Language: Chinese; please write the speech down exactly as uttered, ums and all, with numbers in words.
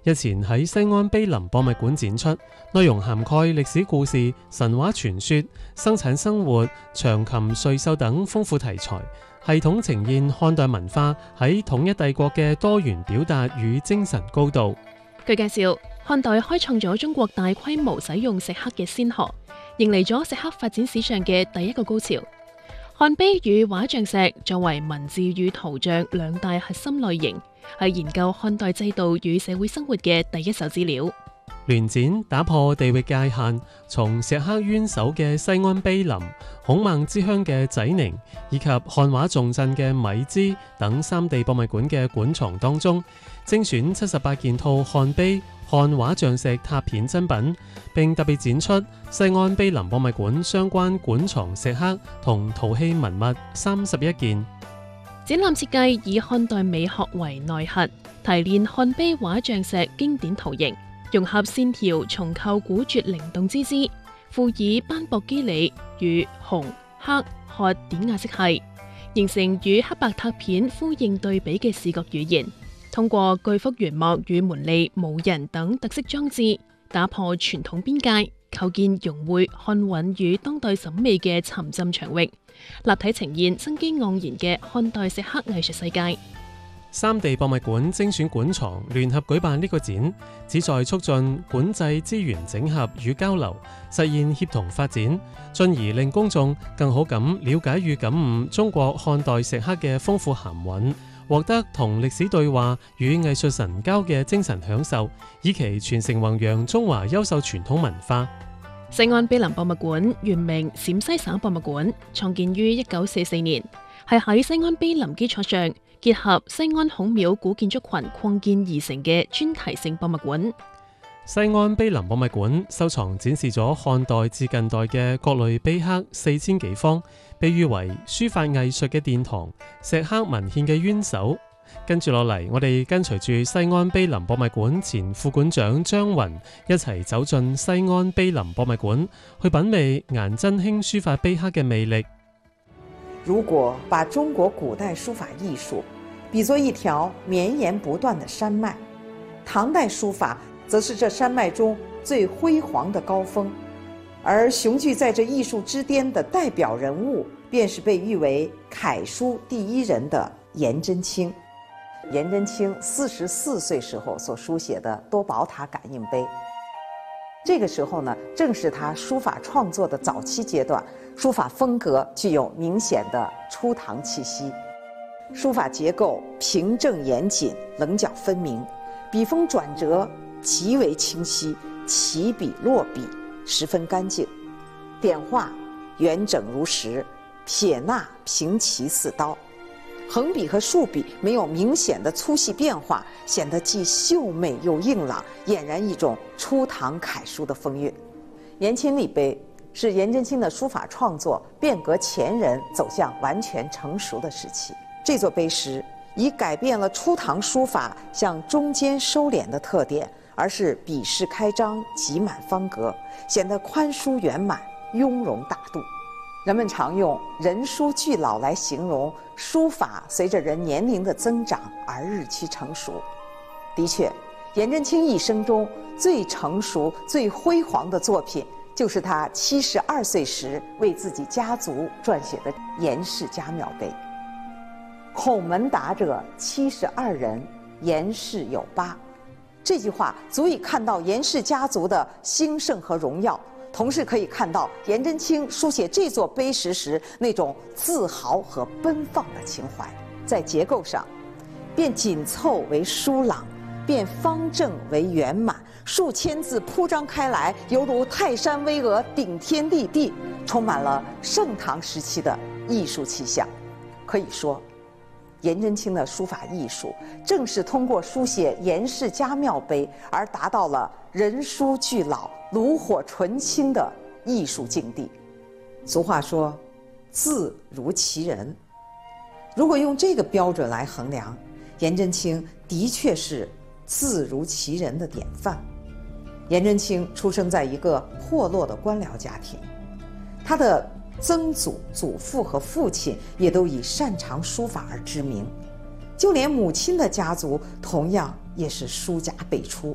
日前喺西安碑林博物館展出，內容涵蓋歷史故事、神話傳說、生產生活、長琴瑞獸等豐富題材，系統呈現漢代文化喺統一帝國嘅多元表達與精神高度。 據介紹，漢代開創咗中國大規模使用石刻嘅先河，迎嚟咗石刻發展史上嘅第一個高潮。漢碑與畫像石作為文字與圖像兩大核心類型，係研究漢代制度與社會生活嘅第一手資料。 聯展打破地域界限，從石刻淵藪嘅西安碑林、孔孟之鄉嘅濟寧，以及漢畫重鎮嘅米脂等三地博物館嘅館藏當中，精選七十八件套漢碑、漢畫像石拓片珍品，並特別展出西安碑林博物館相關館藏石刻同陶器文物三十一件。 展覽設計以漢代美學為內核，提煉漢碑畫像石經典圖形，融合線條重構古拙靈動之姿，輔以斑駁肌理與紅、黑、褐典雅色系，形成與黑白拓片呼應對比嘅視覺語言。通過巨幅圓幕與門吏、武人等特色裝置，打破傳統邊界，構建融匯漢韻與當代審美嘅沉浸場域，立體呈現生機盎然嘅漢代石刻藝術世界。 三地博物館精選館藏聯合舉辦呢個展，旨在促進館際資源整合與交流，實現協同發展，進而令公眾更好咁了解與感悟中國漢代石刻嘅豐富含韻，獲得同歷史對話與藝術神交嘅精神享受，以期傳承弘揚中華優秀傳統文化。 西安碑林博物館原名陝西省博物館，創建於一九四四年，係喺西安碑林基礎上結合西安孔廟古建築群擴建而成嘅專題性博物館。 西安碑林博物館收藏展示咗漢代至近代嘅各類碑刻四千幾方，被譽為書法藝術嘅殿堂、石刻文獻嘅淵藪。跟住落嚟，我哋跟隨住西安碑林博物館前副館長張雲一齊走進西安碑林博物館，去品味顏真卿書法碑刻嘅魅力。 如果把中國古代書法藝術比作一條綿延不斷的山脈，唐代書法則是這山脈中最輝煌的高峰，而雄踞在這藝術之巔的代表人物，便是被譽為楷書第一人的顏真卿。顏真卿四十四歲時候所書寫的多寶塔感應碑，這個時候呢，正是他書法創作的早期階段，書法風格具有明顯的初唐氣息，書法結構平正嚴謹，稜角分明，筆鋒轉折極為清晰，起筆落筆十分乾淨，點畫圓整如實，撇捺平齊似刀，橫筆和豎筆沒有明顯的粗細變化，顯得既秀美又硬朗，儼然一種初唐楷書的風韻。顏欽立碑是顏真卿的書法創作變革前人走向完全成熟的時期。這座碑石已改變了初唐書法向中間收斂的特點，而是筆勢開張，擠滿方格，顯得寬舒圓滿，雍容大度。人們常用人書俱老來形容書法隨着人年齡的增長而日趨成熟。的確，顏真卿一生中最成熟、最輝煌的作品，就是他七十二歲時為自己家族撰寫的顏氏家廟碑。孔門達者七十二人，顏氏有八。這句話足以看到顏氏家族的興盛和榮耀。同時可以看到顏真卿書寫這座碑石時那種自豪和奔放的情懷。在結構上，變緊湊為疏朗，變方正為圓滿，數千字鋪張開來，猶如泰山巍峨，頂天立地，充滿了盛唐時期的藝術氣象。可以說，顏真卿的書法藝術正是通過書寫顏氏家廟碑而達到了人書俱老、爐火純青的藝術境地。俗話說，字如其人。如果用這個標準來衡量，顏真卿的確是字如其人的典範。顏真卿出生在一個破落的官僚家庭，他的曾祖、祖父和父親也都以擅長書法而知名，就連母親的家族同樣也是書家輩出。